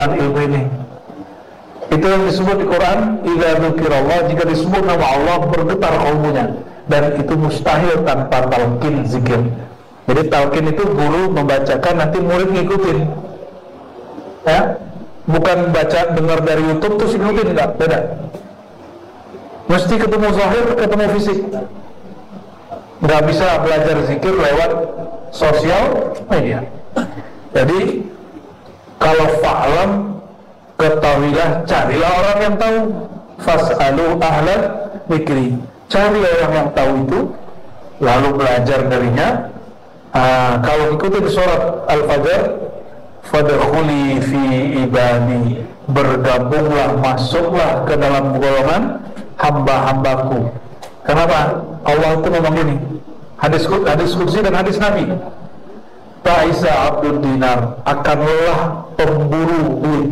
ilmu ini. Itu yang disebut di Quran, idza dzukirallah, jika disebut nama Allah bergetar kalbunya, dan itu mustahil tanpa talqin zikir. Jadi talqin itu guru membacakan, nanti murid ngikutin. Ya, bukan baca dengar dari YouTube terus ikutin, enggak, beda. Mesti ketemu zahir, ketemu fisik. Nggak bisa belajar zikir lewat sosial media. Jadi kalau fa'lam, ketahuilah, carilah orang yang tahu. Fas'alu ahla dzikri, cari orang yang tahu itu, lalu belajar darinya. Kalau ikuti surat Al-Fajr, fadkhuli fi ibadi, bergabunglah, masuklah ke dalam golongan hamba-hambaku. Kenapa? Allah itu ngomong gini, hadis qudsi dan hadis Nabi, Ta'isa abdul dinar, akan lelah pemburu duit,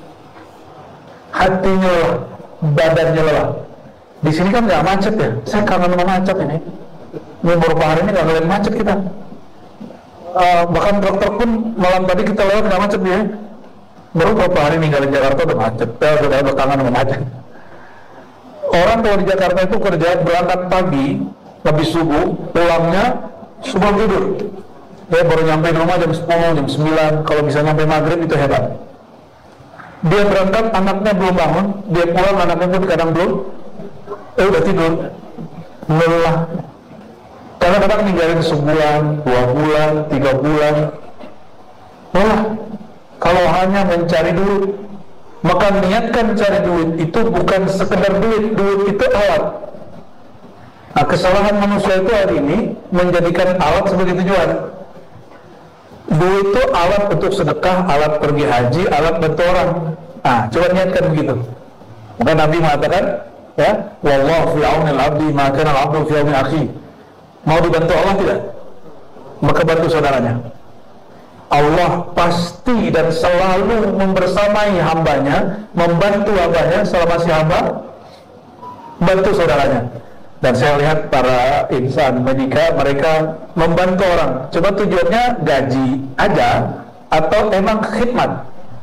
hatinya lelah, badannya lelah. Di sini kan nggak macet ya, saya kangen sama macet ini. Beberapa hari ini nggak ngeliat macet kita. Bahkan dokter pun malam tadi kita lewat nggak macet ya. Baru beberapa hari ninggalin Jakarta udah macet, udah kangen sama macet. Orang kalau di Jakarta itu kerja, berangkat pagi, habis subuh, pulangnya subuh tidur. Dia baru nyampe rumah jam 10, jam 9, kalau bisa nyampe maghrib itu hebat. Dia berangkat, anaknya belum bangun, dia pulang, anaknya pun kadang belum, udah tidur, lelah. Kadang-kadang ninggalin sebulan, 2 bulan, 3 bulan. Lelah. Kalau hanya mencari duit, maka niatkan cari duit itu bukan sekedar duit, duit itu alat. Nah, kesalahan manusia itu hari ini menjadikan alat sebagai tujuan. Duit itu alat untuk sedekah, alat pergi haji, alat bantu orang. Nah, coba niatkan begitu. Maka Nabi mengatakan, ya, wallahu fi aunil abdi ma kana al-abdu fi auni akhi. Mau dibantu Allah tidak? Maka bantu saudaranya. Allah pasti dan selalu membersamai hambanya, membantu hambanya selama si hamba bantu saudaranya. Dan saya lihat para insan menikah, mereka membantu orang. Coba tujuannya gaji aja atau emang khidmat?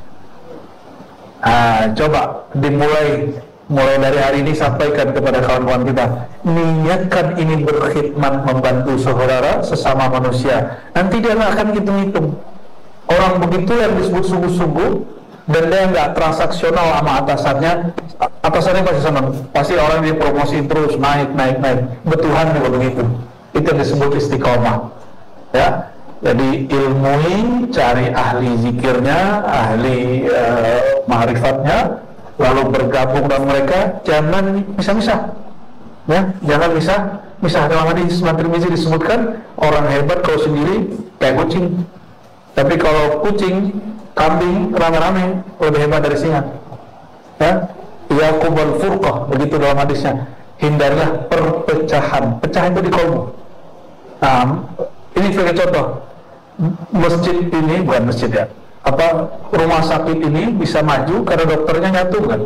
Coba dimulai dari hari ini, sampaikan kepada kawan-kawan kita, niatkan ini berkhidmat, membantu saudara sesama manusia. Nanti dia nggak akan hitung-hitung. Orang begitu yang disebut sungguh-sungguh, dan dia nggak transaksional sama atasannya pasti senang. Pasti orang dia promosi terus, naik. Betulan juga begitu. Itu yang disebut istiqomah. Ya, jadi ilmui, cari ahli zikirnya, ahli ma'rifatnya, lalu bergabung dengan mereka. Jangan misah-misah. Ya, jangan misah. Dalam hadis Tirmidzi disebutkan, orang hebat kalau sendiri kayak kucing. Tapi kalau kucing, kambing rame-rame lebih hebat dari singa. Ya, yaqubal furqah, begitu dalam hadisnya. Hindarilah perpecahan. Pecahan itu di kalbu. Nah, ini sebagai contoh. Masjid ini, bukan masjid ya, rumah sakit ini bisa maju karena dokternya nyatu kan.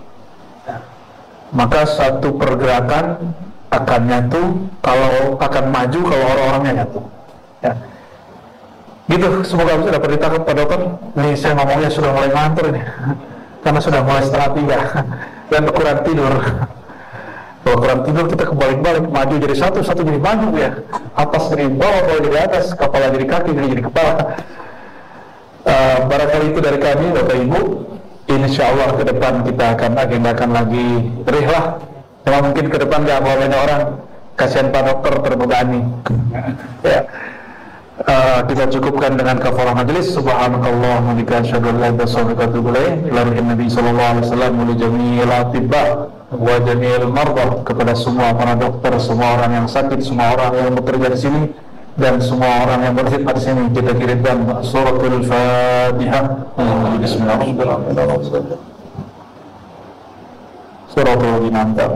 Maka satu pergerakan akan nyatu kalau akan maju kalau orang-orangnya nyatu. Ya. Gitu, semoga bisa dapat ditangkap Pak Dokter. Ini saya ngomongnya sudah mulai ngantur ini, karena sudah mulai 2:30 dan kurang tidur. Kalau kurang tidur kita kebalik-balik, maju jadi satu jadi maju ya. Atas jadi bawah, bawah jadi atas, kepala jadi kaki, jadi kepala. Barangkali itu dari kami, Bapak Ibu. Insya Allah ke depan kita akan agendakan lagi rihlah. Cuma mungkin ke depan gak mau banyak orang, kasihan Pak Dokter terbebani. Ya. Kita cukupkan dengan kafarah majelis. Subhanakallahumma wa bihamdika asyhadu an la ilaha illa anta astaghfiruka wa atubu ilaik. Ila Nabi sallallahu alaihi wasallam wa li jami'il atibba wa jami'il marda, kepada semua para dokter, semua orang yang sakit, semua orang yang bekerja di sini, dan semua orang yang berkhidmat di sini. Kita kirimkan suratul Fatihah. Bismillahirrahmanirrahim. Suratul Dinanta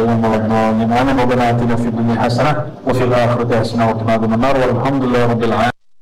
Rabbana atina fid dunya hasanah wa fil akhirati hasanah wa qina adzabannar. Walhamdulillahirabbil alamin.